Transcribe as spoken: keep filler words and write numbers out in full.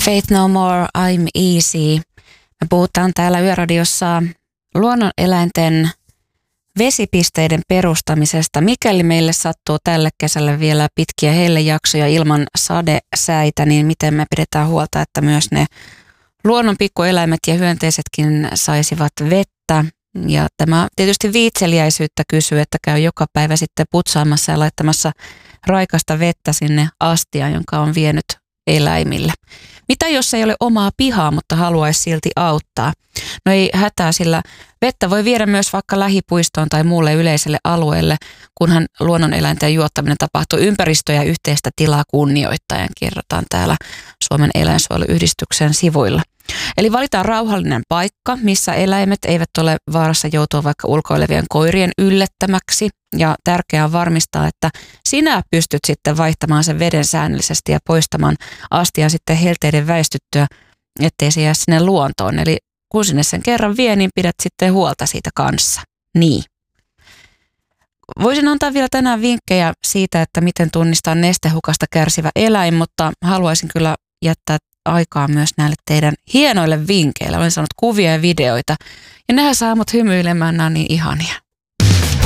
Faith No More, I'm Easy. Me puhutaan täällä Yöradiossa luonnoneläinten vesipisteiden perustamisesta. Mikäli meille sattuu tälle kesälle vielä pitkiä hellejaksoja ilman sadesäitä, niin miten me pidetään huolta, että myös ne luonnon pikkueläimet ja hyönteisetkin saisivat vettä. Ja tämä tietysti viitseliäisyyttä kysyy, että käy joka päivä sitten putsaamassa ja laittamassa raikasta vettä sinne astiaan, jonka on vienyt eläimille. Mitä jos ei ole omaa pihaa, mutta haluaisi silti auttaa? No ei hätää, sillä vettä voi viedä myös vaikka lähipuistoon tai muulle yleiselle alueelle, kunhan luonnoneläinten juottaminen tapahtuu ympäristöä ja yhteistä tilaa kunnioittaen, kerrotaan täällä Suomen eläinsuojeluyhdistyksen sivuilla. Eli valitaan rauhallinen paikka, missä eläimet eivät ole vaarassa joutua vaikka ulkoilevien koirien yllättämäksi. Ja tärkeää on varmistaa, että sinä pystyt sitten vaihtamaan sen veden säännöllisesti ja poistamaan astian sitten helteiden väistyttyä, ettei se jää sinne luontoon. Eli kun sinne sen kerran vie, niin pidät sitten huolta siitä kanssa. Niin. Voisin antaa vielä tänään vinkkejä siitä, että miten tunnistaa nestehukasta kärsivä eläin, mutta haluaisin kyllä jättää aikaa myös näille teidän hienoille vinkkeille. Olen saanut kuvia ja videoita ja nehän saa mut hymyilemään, nämä on niin ihania.